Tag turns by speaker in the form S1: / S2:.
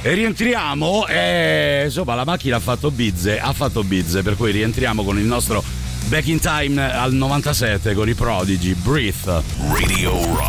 S1: E rientriamo, insomma la macchina ha fatto bizze, per cui rientriamo con il nostro Back in Time al 97 con i Prodigy, Breathe.
S2: Radio Rock.